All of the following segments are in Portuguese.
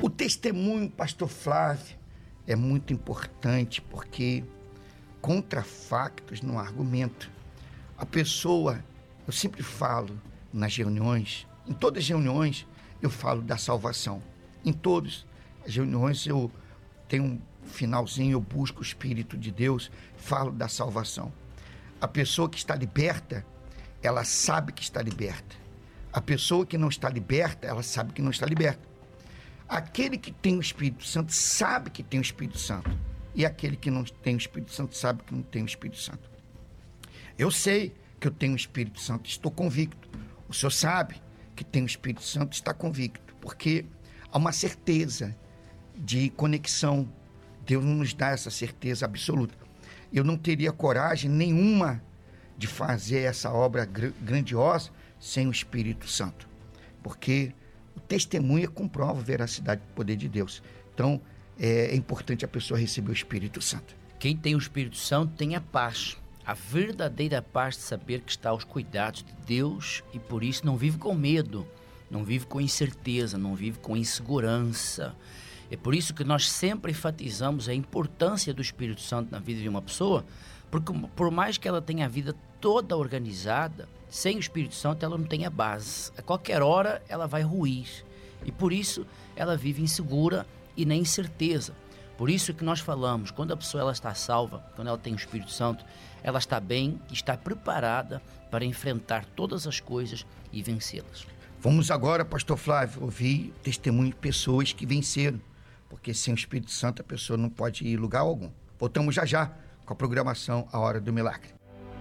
O testemunho, pastor Flávio, é muito importante porque contra factos não há argumento. A pessoa, eu sempre falo nas reuniões, em todas as reuniões eu falo da salvação. Em todas as reuniões eu tenho um finalzinho, eu busco o Espírito de Deus, falo da salvação. A pessoa que está liberta, ela sabe que está liberta. A pessoa que não está liberta, ela sabe que não está liberta. Aquele que tem o Espírito Santo sabe que tem o Espírito Santo. E aquele que não tem o Espírito Santo sabe que não tem o Espírito Santo. Eu sei que eu tenho o Espírito Santo, estou convicto. O senhor sabe que tem o Espírito Santo, está convicto. Porque há uma certeza de conexão. Deus nos dá essa certeza absoluta. Eu não teria coragem nenhuma de fazer essa obra grandiosa sem o Espírito Santo. Porque o testemunho comprova a veracidade do poder de Deus. Então, é importante a pessoa receber o Espírito Santo. Quem tem o Espírito Santo tem a paz. A verdadeira paz de saber que está aos cuidados de Deus e por isso não vive com medo, não vive com incerteza, não vive com insegurança. É por isso que nós sempre enfatizamos a importância do Espírito Santo na vida de uma pessoa, porque por mais que ela tenha a vida toda organizada, sem o Espírito Santo ela não tem a base. A qualquer hora ela vai ruir e por isso ela vive insegura e na incerteza. Por isso que nós falamos, quando a pessoa ela está salva, quando ela tem o Espírito Santo, ela está bem e está preparada para enfrentar todas as coisas e vencê-las. Vamos agora, pastor Flávio, ouvir testemunho de pessoas que venceram, porque sem o Espírito Santo a pessoa não pode ir em lugar algum. Voltamos já com a programação A Hora do Milagre.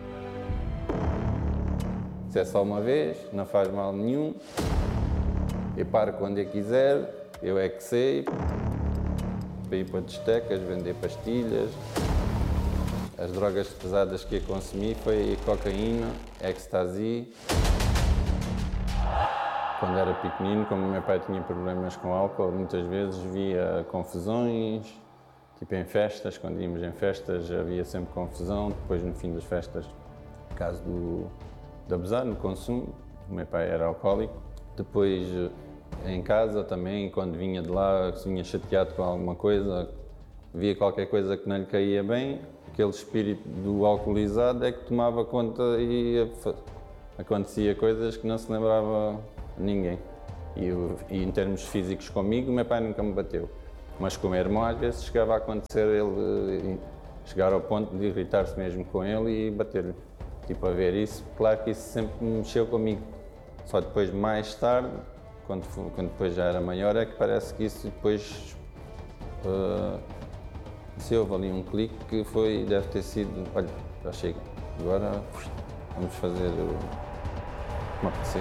Se é só uma vez, não faz mal nenhum. Eu paro quando eu quiser, eu é que sei. Para ir para discotecas, vender pastilhas. As drogas pesadas que eu consumi foi cocaína, ecstasy. Quando era pequenino, como o meu pai tinha problemas com álcool, muitas vezes via confusões, tipo em festas, quando íamos em festas havia sempre confusão, depois no fim das festas, por causa de abusar no consumo, o meu pai era alcoólico. Depois em casa também, quando vinha de lá, vinha chateado com alguma coisa, via qualquer coisa que não lhe caía bem, aquele espírito do alcoolizado é que tomava conta e acontecia coisas que não se lembrava ninguém. E em termos físicos comigo, meu pai nunca me bateu. Mas com o meu irmão, às vezes chegava a acontecer ele chegar ao ponto de irritar-se mesmo com ele e bater-lhe. Tipo, a ver isso, claro que isso sempre mexeu comigo. Só depois, mais tarde, quando depois já era maior, é que parece que isso depois se houve ali um clique que foi, deve ter sido, olha, já chega, agora vamos fazer uma PC.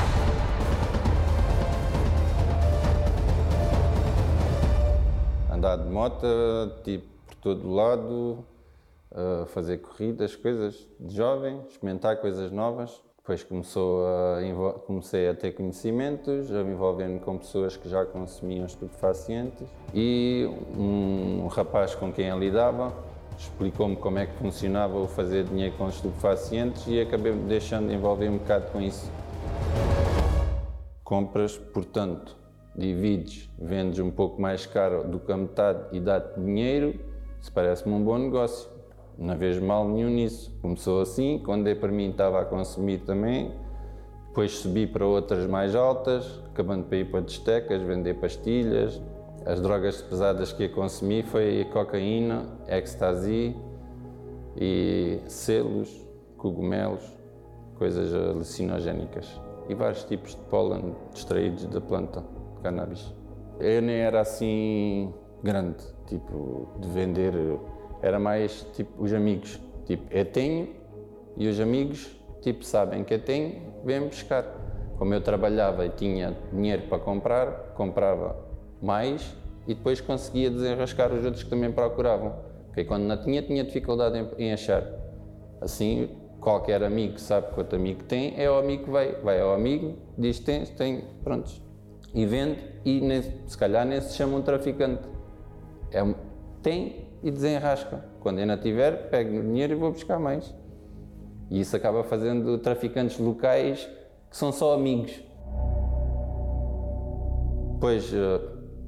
Andar de moto, tipo, por todo lado, fazer corridas, coisas de jovem, experimentar coisas novas. Depois comecei a ter conhecimentos, a me envolver-me com pessoas que já consumiam estupefacientes e um rapaz com quem eu lidava explicou-me como é que funcionava o fazer dinheiro com estupefacientes e acabei me deixando de envolver um bocado com isso. Compras, portanto, divides, vendes um pouco mais caro do que a metade e dá-te dinheiro, isso parece-me um bom negócio. Não vejo mal nenhum nisso. Começou assim, quando eu para mim estava a consumir também, depois subi para outras mais altas, acabando para ir para discotecas, vender pastilhas. As drogas pesadas que eu consumi foi cocaína, ecstasy e selos, cogumelos, coisas alucinogénicas e vários tipos de pólen extraídos da planta de cannabis. Eu nem era assim grande, tipo, de vender. Era mais, tipo, os amigos. Tipo, eu tenho e os amigos, tipo, sabem que eu tenho, vêm buscar. Como eu trabalhava e tinha dinheiro para comprar, comprava mais e depois conseguia desenrascar os outros que também procuravam. Porque quando não tinha, tinha dificuldade em achar. Assim, qualquer amigo que sabe que outro amigo tem, é o amigo que vai ao amigo, diz tem, prontos. E vende e se calhar nem se chama um traficante. Tem e desenrasca. Quando ainda tiver, pego o dinheiro e vou buscar mais. E isso acaba fazendo traficantes locais que são só amigos. Depois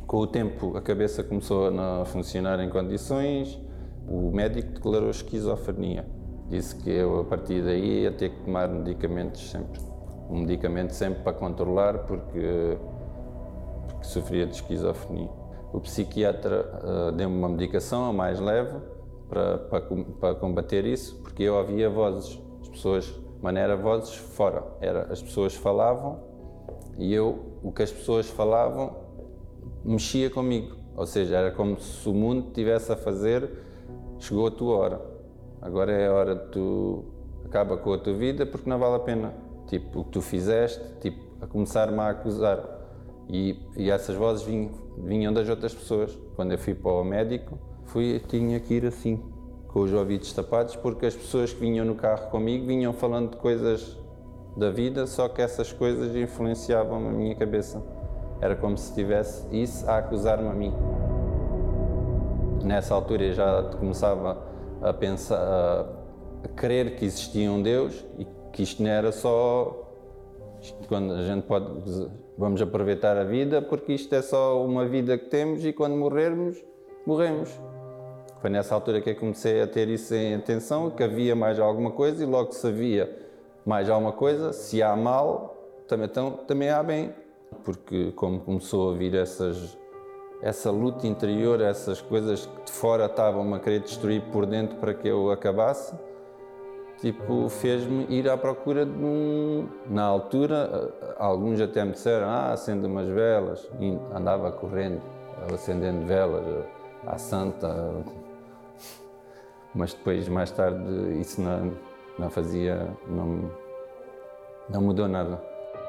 Com o tempo, a cabeça começou a não funcionar em condições. O médico declarou esquizofrenia. Disse que eu, a partir daí, ia ter que tomar medicamentos sempre. Um medicamento sempre para controlar, porque sofria de esquizofrenia. O psiquiatra deu-me uma medicação, a mais leve, para combater isso, porque eu ouvia vozes. As pessoas, mas não era vozes fora, as pessoas falavam e o que as pessoas falavam mexia comigo. Ou seja, era como se o mundo estivesse a fazer, chegou a tua hora. Agora é a hora de tu acaba com a tua vida porque não vale a pena. Tipo, o que tu fizeste, tipo, a começar-me a acusar. E essas vozes vinham das outras pessoas. Quando eu fui para o médico, tinha que ir assim, com os ouvidos tapados, porque as pessoas que vinham no carro comigo vinham falando de coisas da vida, só que essas coisas influenciavam a minha cabeça. Era como se tivesse isso a acusar-me a mim. Nessa altura eu já começava a pensar, a crer que existia um Deus e que isto não era só... Quando a gente vamos aproveitar a vida, porque isto é só uma vida que temos e quando morrermos, morremos. Foi nessa altura que eu comecei a ter isso em atenção, que havia mais alguma coisa e logo se havia mais alguma coisa, se há mal, também há bem. Porque como começou a vir essa luta interior, essas coisas que de fora estavam a querer destruir por dentro para que eu acabasse, tipo, fez-me ir à procura de Na altura, alguns até me disseram, acende umas velas, e andava correndo, acendendo velas, à santa, mas depois, mais tarde, isso não fazia, não mudou nada.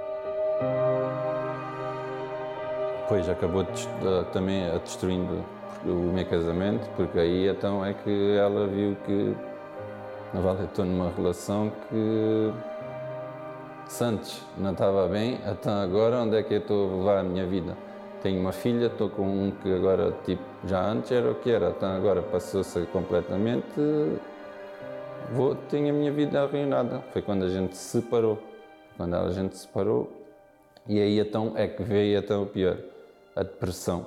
Depois acabou também destruindo o meu casamento, porque aí então é que ela viu que não vale, estou numa relação que se antes não estava bem, então agora onde é que eu estou a levar a minha vida? Tenho uma filha, estou com um que agora, tipo, já antes era o que era, então agora passou-se completamente, tenho a minha vida arruinada. Foi quando a gente se separou. Quando a gente se separou, e aí então é que veio até o pior, a depressão.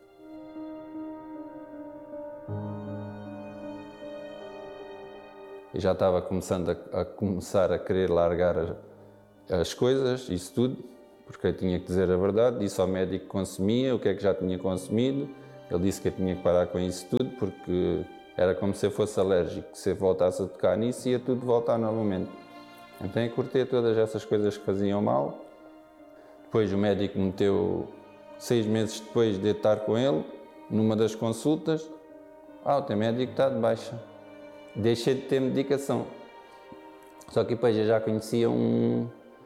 Eu já estava começar a querer largar as coisas, isso tudo, porque eu tinha que dizer a verdade, disse ao médico que consumia, o que é que já tinha consumido. Ele disse que eu tinha que parar com isso tudo, porque era como se eu fosse alérgico, se eu voltasse a tocar nisso ia tudo voltar novamente. Então eu cortei todas essas coisas que faziam mal. Depois o médico meteu, 6 meses depois de estar com ele, numa das consultas, o teu médico está de baixa. Deixei de ter medicação. Só que depois eu já conhecia um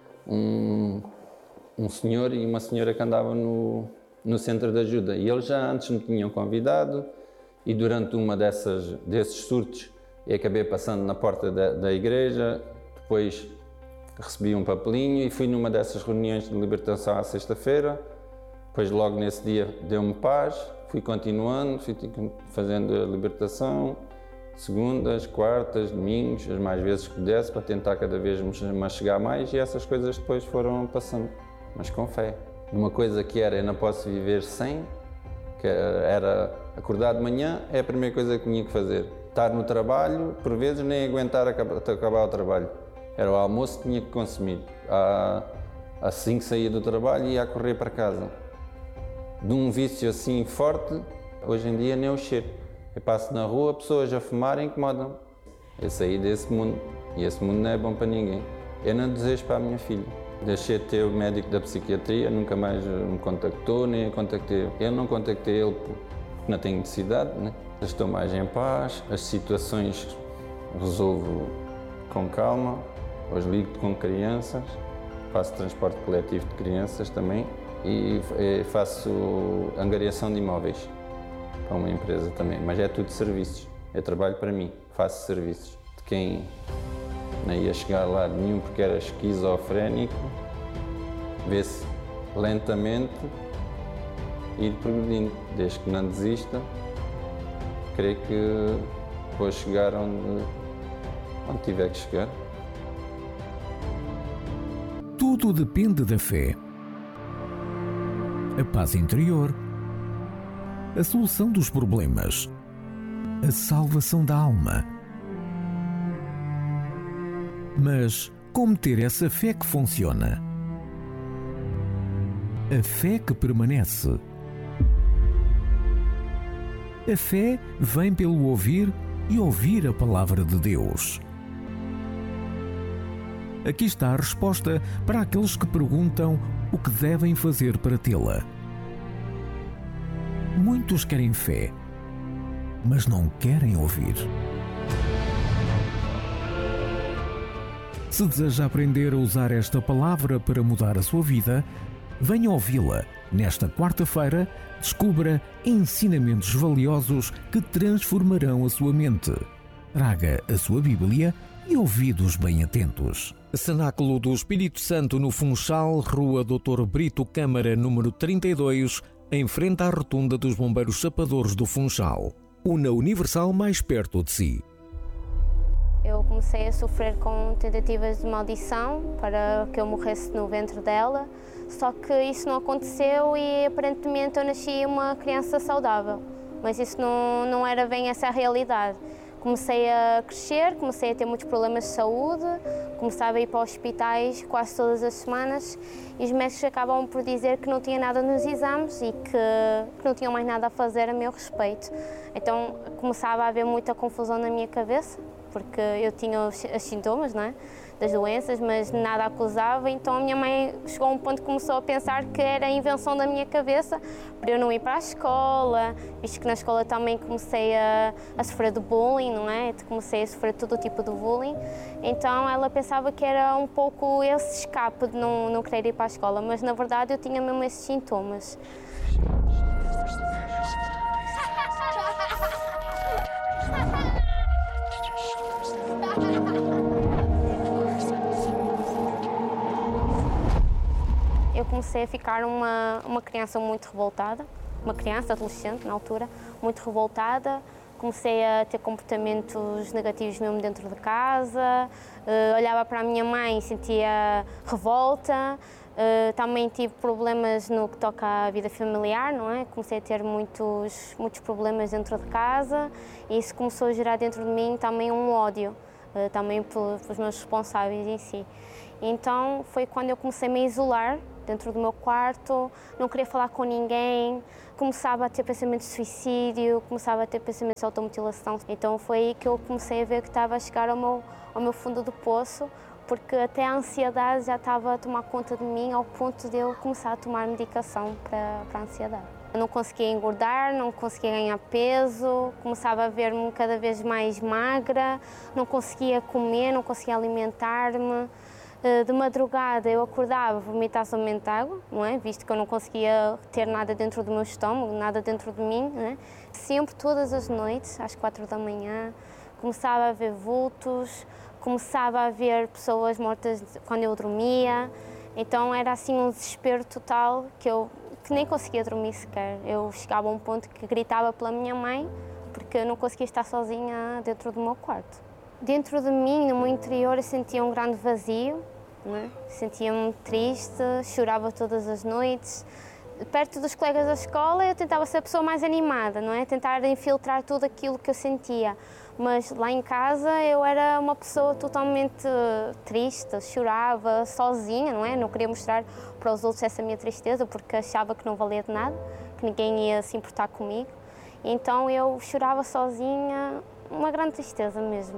senhor e uma senhora que andavam no centro de ajuda. E eles já antes me tinham convidado e durante uma desses surtos eu acabei passando na porta da igreja, depois recebi um papelinho e fui numa dessas reuniões de libertação à sexta-feira. Depois logo nesse dia deu-me paz, fui continuando, fui fazendo a libertação. Segundas, quartas, domingos, as mais vezes que pudesse, para tentar cada vez me chegar mais, e essas coisas depois foram passando, mas com fé. Uma coisa que eu não posso viver sem, que era acordar de manhã, é a primeira coisa que tinha que fazer. Estar no trabalho, por vezes nem aguentar acabar o trabalho. Era o almoço que tinha que consumir. Assim que saía do trabalho ia a correr para casa. De um vício assim forte, hoje em dia nem o cheiro. Eu passo na rua, pessoas a fumarem incomodam. Eu saí desse mundo e esse mundo não é bom para ninguém. Eu não desejo para a minha filha. Deixei de ter o médico da psiquiatria, nunca mais me contactou, nem eu contactei. Eu não contactei ele porque não tenho necessidade, né? Estou mais em paz, as situações resolvo com calma. Hoje ligo com crianças, faço transporte coletivo de crianças também e faço angariação de imóveis para uma empresa também, mas é tudo serviços. Eu trabalho para mim, faço serviços. De quem não ia chegar lá nenhum porque era esquizofrénico, vê-se lentamente ir progredindo, desde que não desista. Creio que vou chegar onde tiver que chegar. Tudo depende da fé. A paz interior, a solução dos problemas, a salvação da alma. Mas como ter essa fé que funciona? A fé que permanece. A fé vem pelo ouvir e ouvir a palavra de Deus. Aqui está a resposta para aqueles que perguntam o que devem fazer para tê-la. Muitos querem fé, mas não querem ouvir. Se deseja aprender a usar esta palavra para mudar a sua vida, venha ouvi-la. Nesta quarta-feira, descubra ensinamentos valiosos que transformarão a sua mente. Traga a sua Bíblia e ouvidos bem atentos. Cenáculo do Espírito Santo no Funchal, Rua Dr. Brito Câmara, número 32, em frente à rotunda dos Bombeiros Chapadores do Funchal. Una Universal mais perto de si. Eu comecei a sofrer com tentativas de maldição para que eu morresse no ventre dela, só que isso não aconteceu e aparentemente eu nasci uma criança saudável, mas isso não era bem essa a realidade. Comecei a crescer, comecei a ter muitos problemas de saúde, começava a ir para hospitais quase todas as semanas e os médicos acabavam por dizer que não tinha nada nos exames e que não tinham mais nada a fazer a meu respeito. Então começava a haver muita confusão na minha cabeça, porque eu tinha os sintomas, não é, das doenças, mas nada acusava, então a minha mãe chegou a um ponto que começou a pensar que era a invenção da minha cabeça para eu não ir para a escola, visto que na escola também comecei a sofrer de bullying, não é? Comecei a sofrer todo o tipo de bullying, então ela pensava que era um pouco esse escape de não querer ir para a escola, mas na verdade eu tinha mesmo esses sintomas. Eu comecei a ficar uma criança muito revoltada, uma criança, adolescente na altura, muito revoltada. Comecei a ter comportamentos negativos mesmo dentro de casa, olhava para a minha mãe e sentia revolta. Também tive problemas no que toca à vida familiar, não é? Comecei a ter muitos problemas dentro de casa e isso começou a gerar dentro de mim também um ódio, também pelos meus responsáveis em si. Então foi quando eu comecei a me isolar dentro do meu quarto, não queria falar com ninguém, começava a ter pensamentos de suicídio, começava a ter pensamentos de automutilação. Então foi aí que eu comecei a ver que estava a chegar ao meu fundo do poço, porque até a ansiedade já estava a tomar conta de mim ao ponto de eu começar a tomar medicação para a ansiedade. Eu não conseguia engordar, não conseguia ganhar peso, começava a ver-me cada vez mais magra, não conseguia comer, não conseguia alimentar-me. De madrugada eu acordava, vomitava somente água, não é? Visto que eu não conseguia ter nada dentro do meu estômago, nada dentro de mim, não é? Sempre, todas as noites, às 4 da manhã, começava a ver vultos, começava a ver pessoas mortas quando eu dormia, então era assim um desespero total que nem conseguia dormir sequer. Eu chegava a um ponto que gritava pela minha mãe, porque eu não conseguia estar sozinha dentro do meu quarto. Dentro de mim, no meu interior, eu sentia um grande vazio, né? Sentia-me triste, chorava todas as noites. Perto dos colegas da escola, eu tentava ser a pessoa mais animada, não é? Tentar infiltrar tudo aquilo que eu sentia. Mas lá em casa eu era uma pessoa totalmente triste, chorava sozinha, não é? Não queria mostrar para os outros essa minha tristeza, porque achava que não valia de nada, que ninguém ia se importar comigo. Então eu chorava sozinha, uma grande tristeza mesmo.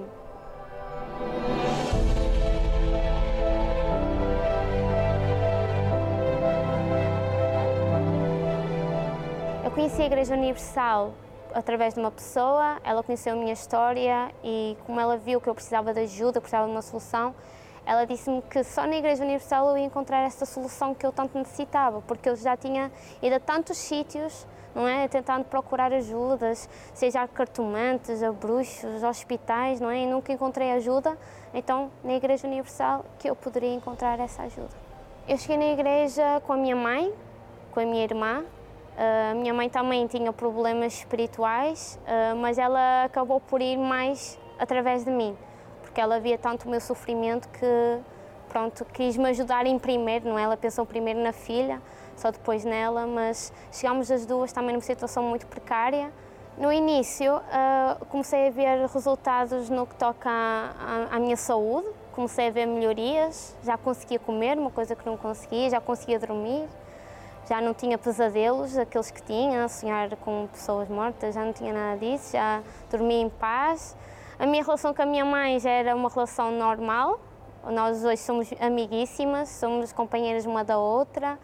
Eu conheci a Igreja Universal através de uma pessoa, ela conheceu a minha história e como ela viu que eu precisava de ajuda, precisava de uma solução, ela disse-me que só na Igreja Universal eu ia encontrar essa solução que eu tanto necessitava, porque eu já tinha ido a tantos sítios, não é, tentando procurar ajudas, seja a cartomantes, a bruxos, a hospitais, não é, e nunca encontrei ajuda, então na Igreja Universal que eu poderia encontrar essa ajuda. Eu cheguei na igreja com a minha mãe, com a minha irmã. A minha mãe também tinha problemas espirituais, mas ela acabou por ir mais através de mim, porque ela via tanto o meu sofrimento que, pronto, quis me ajudar em primeiro, não é? Ela pensou primeiro na filha, só depois nela, mas chegámos as duas também numa situação muito precária. No início, comecei a ver resultados no que toca à minha saúde, comecei a ver melhorias, já conseguia comer, uma coisa que não conseguia, já conseguia dormir, já não tinha pesadelos, aqueles que tinha, sonhar com pessoas mortas, já não tinha nada disso, já dormia em paz. A minha relação com a minha mãe já era uma relação normal, nós hoje somos amiguíssimas, somos companheiras uma da outra.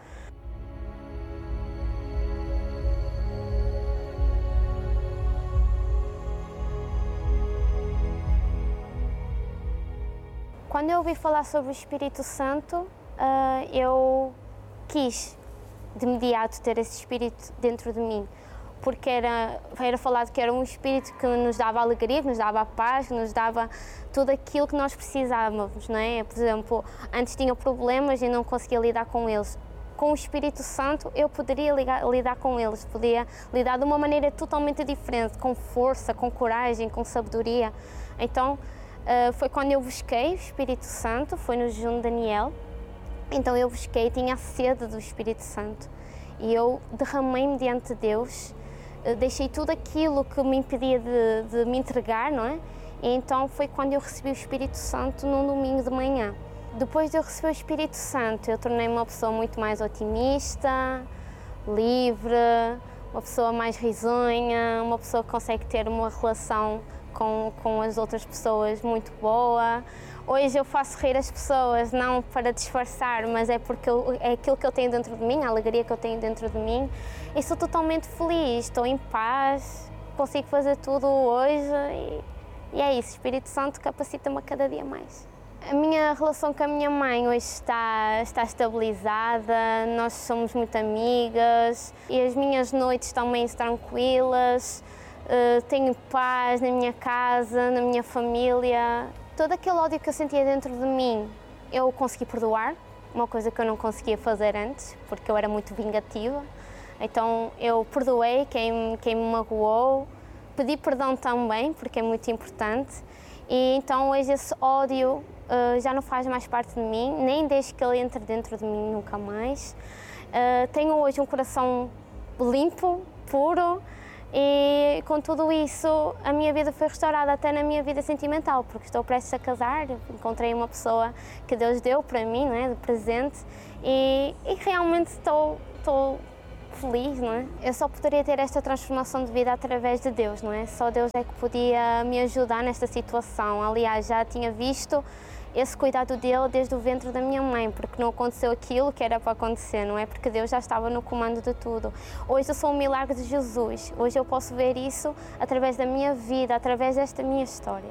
Quando eu ouvi falar sobre o Espírito Santo, eu quis de imediato ter esse Espírito dentro de mim, porque era falado que era um Espírito que nos dava alegria, que nos dava paz, que nos dava tudo aquilo que nós precisávamos, não é? Por exemplo, antes tinha problemas e não conseguia lidar com eles. Com o Espírito Santo eu poderia lidar com eles, podia lidar de uma maneira totalmente diferente, com força, com coragem, com sabedoria. Então, foi quando eu busquei o Espírito Santo, foi no jejum de Daniel. Então eu busquei, tinha a sede do Espírito Santo e eu derramei-me diante de Deus, deixei tudo aquilo que me impedia de me entregar, não é? E então foi quando eu recebi o Espírito Santo num domingo de manhã. Depois de eu receber o Espírito Santo, eu tornei-me uma pessoa muito mais otimista, livre, uma pessoa mais risonha, uma pessoa que consegue ter uma relação com as outras pessoas muito boa. Hoje eu faço rir as pessoas, não para disfarçar, mas é porque é aquilo que eu tenho dentro de mim, a alegria que eu tenho dentro de mim. E sou totalmente feliz, estou em paz, consigo fazer tudo hoje e é isso, o Espírito Santo capacita-me a cada dia mais. A minha relação com a minha mãe hoje está estabilizada, nós somos muito amigas e as minhas noites estão meio tranquilas. Tenho paz na minha casa, na minha família. Todo aquele ódio que eu sentia dentro de mim, eu consegui perdoar, uma coisa que eu não conseguia fazer antes, porque eu era muito vingativa. Então eu perdoei quem me magoou, pedi perdão também, porque é muito importante. E então hoje esse ódio já não faz mais parte de mim, nem desde que ele entre dentro de mim, nunca mais. Tenho hoje um coração limpo, puro. E com tudo isso, a minha vida foi restaurada até na minha vida sentimental, porque estou prestes a casar, encontrei uma pessoa que Deus deu para mim, não é, de presente, e realmente estou feliz, não é? Eu só poderia ter esta transformação de vida através de Deus, não é? Só Deus é que podia me ajudar nesta situação. Aliás, já tinha visto esse cuidado dele desde o ventre da minha mãe, porque não aconteceu aquilo que era para acontecer, não é? Porque Deus já estava no comando de tudo. Hoje eu sou um milagre de Jesus. Hoje eu posso ver isso através da minha vida, através desta minha história.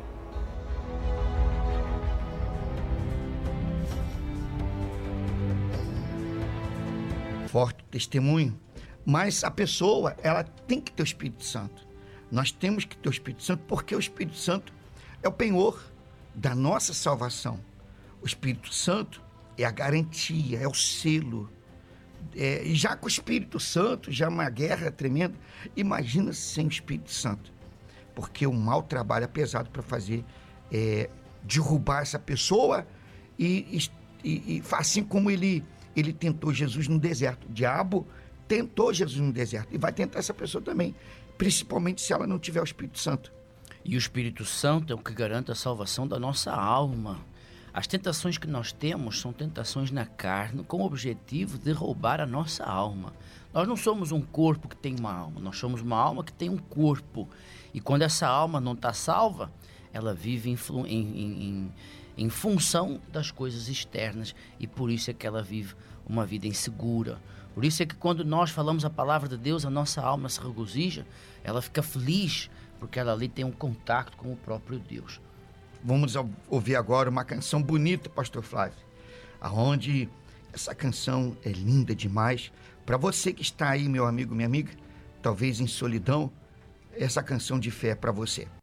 Forte testemunho, mas a pessoa, ela tem que ter o Espírito Santo. Nós temos que ter o Espírito Santo porque o Espírito Santo é o penhor da nossa salvação. O Espírito Santo é a garantia, é o selo. E já com o Espírito Santo, já uma guerra tremenda. Imagina sem o Espírito Santo, porque o mal trabalha pesado para fazer derrubar essa pessoa e assim como ele tentou Jesus no deserto. O diabo tentou Jesus no deserto e vai tentar essa pessoa também, principalmente se ela não tiver o Espírito Santo. E o Espírito Santo é o que garante a salvação da nossa alma. As tentações que nós temos são tentações na carne com o objetivo de roubar a nossa alma. Nós não somos um corpo que tem uma alma, nós somos uma alma que tem um corpo. E quando essa alma não está salva, ela vive em função das coisas externas e por isso é que ela vive uma vida insegura. Por isso é que quando nós falamos a palavra de Deus, a nossa alma se regozija, ela fica feliz, porque ela ali tem um contato com o próprio Deus. Vamos ouvir agora uma canção bonita, Pastor Flávio, aonde essa canção é linda demais. Para você que está aí, meu amigo, minha amiga, talvez em solidão, essa canção de fé é para você.